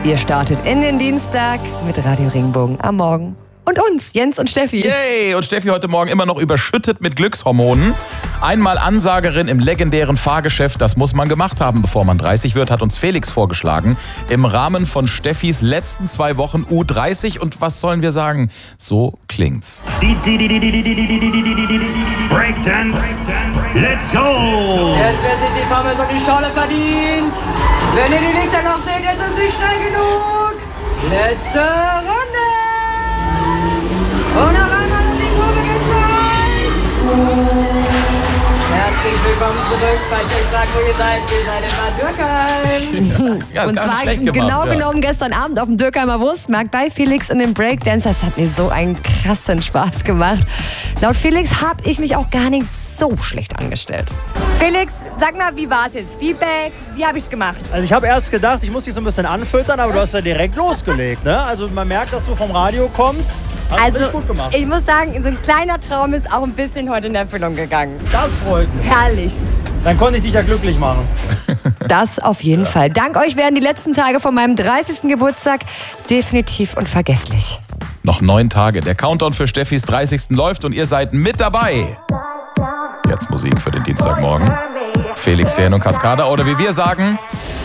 Ihr startet in den Dienstag mit Radio Regenbogen am Morgen. Und uns, Jens und Steffi. Yay! Und Steffi heute Morgen immer noch überschüttet mit Glückshormonen. Einmal Ansagerin im legendären Fahrgeschäft, das muss man gemacht haben, bevor man 30 wird, hat uns Felix vorgeschlagen. Im Rahmen von Steffis letzten 2 Wochen U30. Und was sollen wir sagen? So klingt's. Breakdance, let's go! Jetzt wird sich die Pommes und die Schorle verdient. Wenn ihr die Lichter noch seht, ist es nicht schnell genug. Letzte Runde. Und noch einmal und die Kurve geht frei. Herzlich willkommen zurück, falls ihr sagt, wo ihr seid in Bad Dürkheim. Ja, ist Und gar nicht zwar schlecht gemacht, genau ja. genommen gestern Abend auf dem Dürkheimer Wurstmarkt bei Felix in dem Breakdance. Das hat mir so einen krassen Spaß gemacht. Laut Felix habe ich mich auch gar nicht so schlecht angestellt. Felix, sag mal, wie war es jetzt? Feedback, wie habe ich es gemacht? Also ich habe erst gedacht, ich muss dich so ein bisschen anfüttern, aber du hast ja direkt losgelegt, ne? Also man merkt, dass du vom Radio kommst. Hast du richtig gut gemacht. Ich muss sagen, so ein kleiner Traum ist auch ein bisschen heute in Erfüllung gegangen. Das freut mich. Herrlich. Dann konnte ich dich ja glücklich machen. Das auf jeden Fall. Dank euch werden die letzten Tage von meinem 30. Geburtstag definitiv unvergesslich. Noch 9 Tage. Der Countdown für Steffis 30. läuft und ihr seid mit dabei. Jetzt Musik für den Dienstagmorgen. Felix Jähn und Cascada oder wie wir sagen...